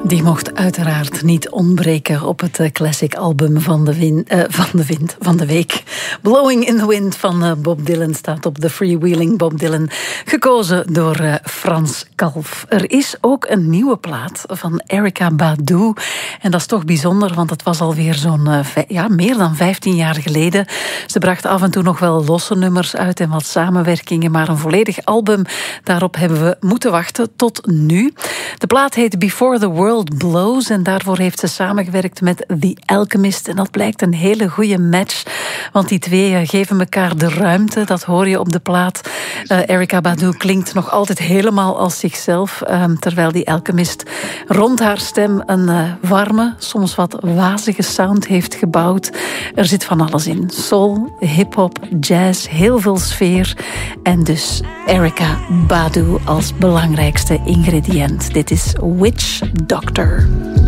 Die mocht uiteraard niet ontbreken op het classic album van de week. Blowing in the Wind van Bob Dylan staat op de Freewheeling Bob Dylan, gekozen door Frans Kalf. Er is ook een nieuwe plaat van Erykah Badu. En dat is toch bijzonder, want het was alweer zo'n meer dan 15 jaar geleden. Ze bracht af en toe nog wel losse nummers uit en wat samenwerkingen, maar een volledig album, daarop hebben we moeten wachten tot nu. De plaat heet Before the World Blows en daarvoor heeft ze samengewerkt met The Alchemist. En dat blijkt een hele goede match, want die twee geven elkaar de ruimte. Dat hoor je op de plaat. Erykah Badu klinkt nog altijd helemaal als zichzelf, terwijl The Alchemist rond haar stem een warme, soms wat wazige sound heeft gebouwd. Er zit van alles in. Soul, hip-hop, jazz, heel veel sfeer. En dus Erykah Badu als belangrijkste ingrediënt. Dit is Witch Doctor.